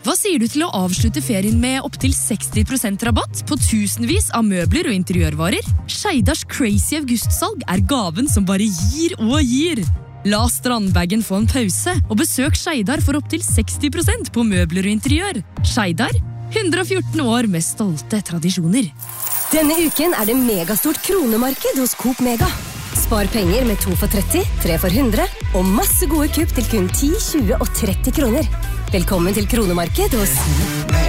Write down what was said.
Hva sier du til å avslutte ferien med opp til 60% rabatt på tusenvis av møbler og interiørvarer? Skeidars crazy augustsalg gaven som bare gir og gir. La strandbagen få en pause, og besøk Skeidar for opp til 60% på møbler og interiør. Skeidar, 114 år med stolte tradisjoner. Denne uken det megastort kronemarked hos Coop Mega. Spar penger med 2 for 30, 3 for 100, og masse gode kupp til kun 10, 20 og 30 kroner. Velkommen til kronemarked hos